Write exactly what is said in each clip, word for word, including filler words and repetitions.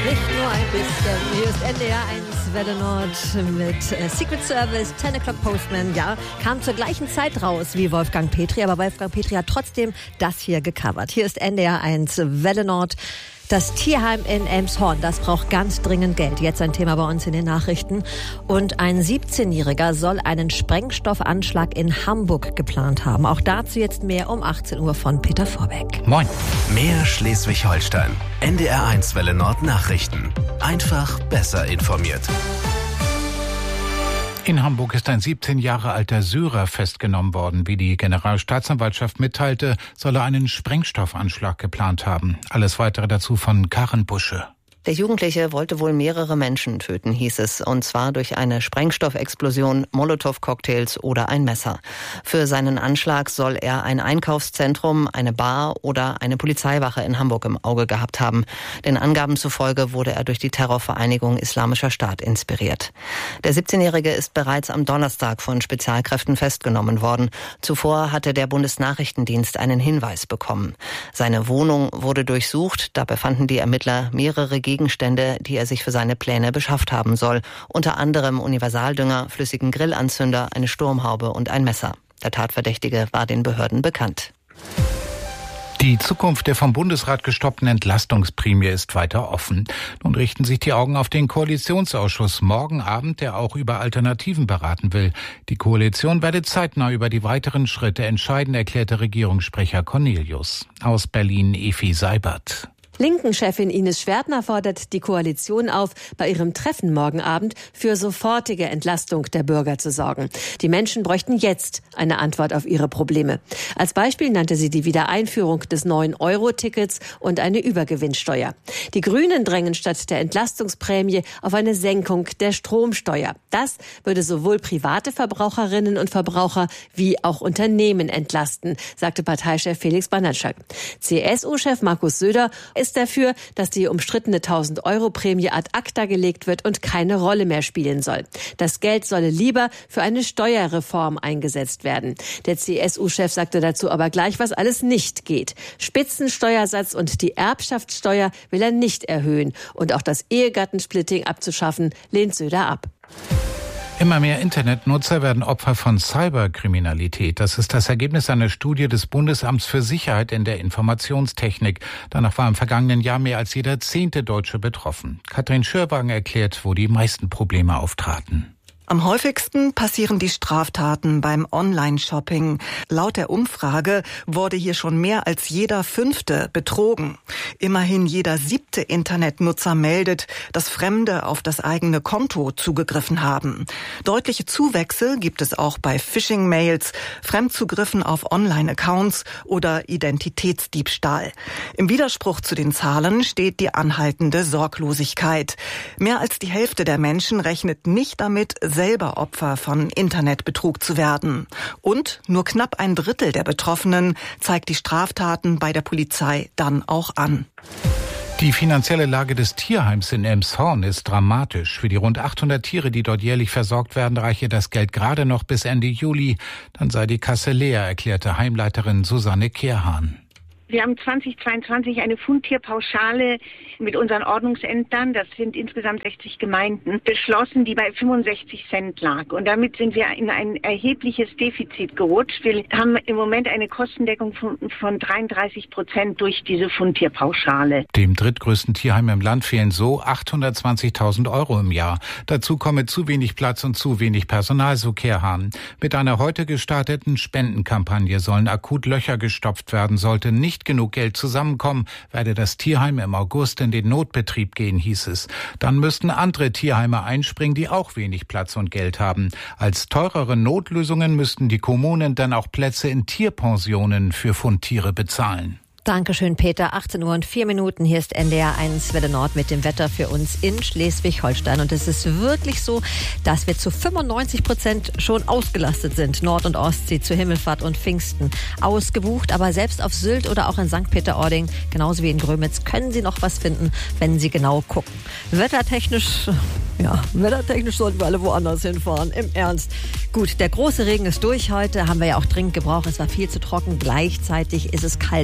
Nicht nur ein bisschen. Hier ist N D R eins Welle Nord mit äh, Secret Service, zehn O'Clock Postman. Ja, kam zur gleichen Zeit raus wie Wolfgang Petri, aber Wolfgang Petri hat trotzdem das hier gecovert. Hier ist N D R eins Welle Nord. Das Tierheim in Elmshorn, das braucht ganz dringend Geld. Jetzt ein Thema bei uns in den Nachrichten. Und ein siebzehnjähriger soll einen Sprengstoffanschlag in Hamburg geplant haben. Auch dazu jetzt mehr um achtzehn Uhr von Peter Vorbeck. Moin. Mehr Schleswig-Holstein. N D R eins Welle Nord Nachrichten. Einfach besser informiert. In Hamburg ist ein siebzehn Jahre alter Syrer festgenommen worden. Wie die Generalstaatsanwaltschaft mitteilte, soll er einen Sprengstoffanschlag geplant haben. Alles Weitere dazu von Karen Busche. Der Jugendliche wollte wohl mehrere Menschen töten, hieß es, und zwar durch eine Sprengstoffexplosion, Molotow-Cocktails oder ein Messer. Für seinen Anschlag soll er ein Einkaufszentrum, eine Bar oder eine Polizeiwache in Hamburg im Auge gehabt haben. Den Angaben zufolge wurde er durch die Terrorvereinigung Islamischer Staat inspiriert. Der siebzehnjährige ist bereits am Donnerstag von Spezialkräften festgenommen worden. Zuvor hatte der Bundesnachrichtendienst einen Hinweis bekommen. Seine Wohnung wurde durchsucht, da befanden die Ermittler mehrere Gegenstände, die er sich für seine Pläne beschafft haben soll. Unter anderem Universaldünger, flüssigen Grillanzünder, eine Sturmhaube und ein Messer. Der Tatverdächtige war den Behörden bekannt. Die Zukunft der vom Bundesrat gestoppten Entlastungsprämie ist weiter offen. Nun richten sich die Augen auf den Koalitionsausschuss morgen Abend, der auch über Alternativen beraten will. Die Koalition werde zeitnah über die weiteren Schritte entscheiden, erklärte Regierungssprecher Cornelius. Aus Berlin Efi Seibert. Linken-Chefin Ines Schwertner fordert die Koalition auf, bei ihrem Treffen morgen Abend für sofortige Entlastung der Bürger zu sorgen. Die Menschen bräuchten jetzt eine Antwort auf ihre Probleme. Als Beispiel nannte sie die Wiedereinführung des neun Euro Tickets und eine Übergewinnsteuer. Die Grünen drängen statt der Entlastungsprämie auf eine Senkung der Stromsteuer. Das würde sowohl private Verbraucherinnen und Verbraucher wie auch Unternehmen entlasten, sagte Parteichef Felix Banatschak. C S U-Chef Markus Söder ist dafür, dass die umstrittene tausend Euro Prämie ad acta gelegt wird und keine Rolle mehr spielen soll. Das Geld solle lieber für eine Steuerreform eingesetzt werden. Der C S U-Chef sagte dazu aber gleich, was alles nicht geht. Spitzensteuersatz und die Erbschaftssteuer will er nicht erhöhen. Und auch das Ehegattensplitting abzuschaffen, lehnt Söder ab. Immer mehr Internetnutzer werden Opfer von Cyberkriminalität. Das ist das Ergebnis einer Studie des Bundesamts für Sicherheit in der Informationstechnik. Danach war im vergangenen Jahr mehr als jeder zehnte Deutsche betroffen. Katrin Schürwagen erklärt, wo die meisten Probleme auftraten. Am häufigsten passieren die Straftaten beim Online-Shopping. Laut der Umfrage wurde hier schon mehr als jeder Fünfte betrogen. Immerhin jeder siebte Internetnutzer meldet, dass Fremde auf das eigene Konto zugegriffen haben. Deutliche Zuwächse gibt es auch bei Phishing-Mails, Fremdzugriffen auf Online-Accounts oder Identitätsdiebstahl. Im Widerspruch zu den Zahlen steht die anhaltende Sorglosigkeit. Mehr als die Hälfte der Menschen rechnet nicht damit, selber Opfer von Internetbetrug zu werden. Und nur knapp ein Drittel der Betroffenen zeigt die Straftaten bei der Polizei dann auch an. Die finanzielle Lage des Tierheims in Elmshorn ist dramatisch. Für die rund achthundert Tiere, die dort jährlich versorgt werden, reiche das Geld gerade noch bis Ende Juli. Dann sei die Kasse leer, erklärte Heimleiterin Susanne Kehrhahn. Wir haben zweitausendzweiundzwanzig eine Fundtierpauschale mit unseren Ordnungsämtern, das sind insgesamt sechzig Gemeinden, beschlossen, die bei fünfundsechzig Cent lag. Und damit sind wir in ein erhebliches Defizit gerutscht. Wir haben im Moment eine Kostendeckung von, von dreiunddreißig Prozent durch diese Fundtierpauschale. Dem drittgrößten Tierheim im Land fehlen so achthundertzwanzigtausend Euro im Jahr. Dazu komme zu wenig Platz und zu wenig Personal, so Kehrhahn. Mit einer heute gestarteten Spendenkampagne sollen akut Löcher gestopft werden, sollte nicht genug Geld zusammenkommen, werde das Tierheim im August in den Notbetrieb gehen, hieß es. Dann müssten andere Tierheime einspringen, die auch wenig Platz und Geld haben. Als teurere Notlösungen müssten die Kommunen dann auch Plätze in Tierpensionen für Fundtiere bezahlen. Dankeschön, Peter. achtzehn Uhr und vier Minuten. Hier ist N D R eins Welle Nord mit dem Wetter für uns in Schleswig-Holstein. Und es ist wirklich so, dass wir zu fünfundneunzig Prozent schon ausgelastet sind. Nord- und Ostsee zu Himmelfahrt und Pfingsten ausgebucht. Aber selbst auf Sylt oder auch in Sankt Peter-Ording, genauso wie in Grömitz, können Sie noch was finden, wenn Sie genau gucken. Wettertechnisch, ja, wettertechnisch sollten wir alle woanders hinfahren. Im Ernst. Gut, der große Regen ist durch heute. Haben wir ja auch dringend gebraucht. Es war viel zu trocken. Gleichzeitig ist es kalt und Ursel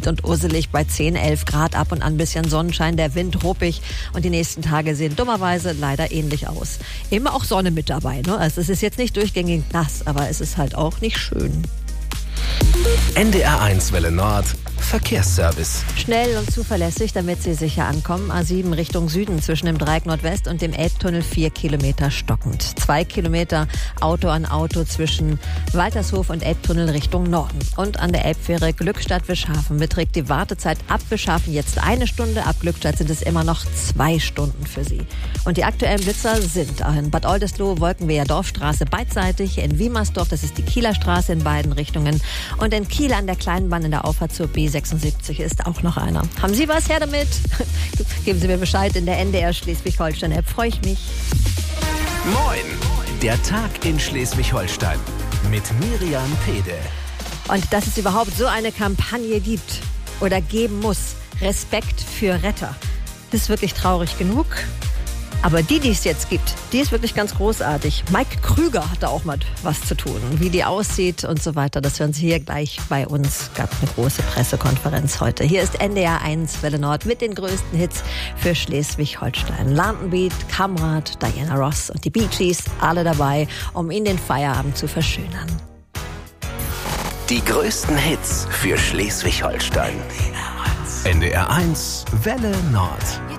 wuselig bei zehn, elf Grad, ab und an ein bisschen Sonnenschein, der Wind ruppig und die nächsten Tage sehen dummerweise leider ähnlich aus. Immer auch Sonne mit dabei, ne? Also es ist jetzt nicht durchgängig nass, aber es ist halt auch nicht schön. N D R eins Welle Nord Verkehrsservice. Schnell und zuverlässig, damit Sie sicher ankommen. A sieben Richtung Süden zwischen dem Dreieck Nordwest und dem Elbtunnel vier Kilometer stockend. Zwei Kilometer Auto an Auto zwischen Waltershof und Elbtunnel Richtung Norden. Und an der Elbfähre Glückstadt-Wischhafen beträgt die Wartezeit ab Wischhafen jetzt eine Stunde. Ab Glückstadt sind es immer noch zwei Stunden für Sie. Und die aktuellen Blitzer sind in Bad Oldesloe, Wolkenweher Dorfstraße beidseitig, in Wiemersdorf, das ist die Kieler Straße in beiden Richtungen, und in Kiel an der Kleinbahn in der Auffahrt zur B sechsundsiebzig ist auch noch einer. Haben Sie was her damit? Geben Sie mir Bescheid in der N D R Schleswig-Holstein-App. Freue ich mich. Moin! Der Tag in Schleswig-Holstein mit Miriam Pede. Und dass es überhaupt so eine Kampagne gibt oder geben muss, Respekt für Retter, das ist wirklich traurig genug. Aber die, die es jetzt gibt, die ist wirklich ganz großartig. Mike Krüger hat da auch mal was zu tun. Wie die aussieht und so weiter, das hören Sie hier gleich bei uns. Gab eine große Pressekonferenz heute. Hier ist N D R eins Welle Nord mit den größten Hits für Schleswig-Holstein. London Beat, Kamrat, Diana Ross und die Bee Gees, alle dabei, um Ihnen den Feierabend zu verschönern. Die größten Hits für Schleswig-Holstein. N D R eins Welle Nord.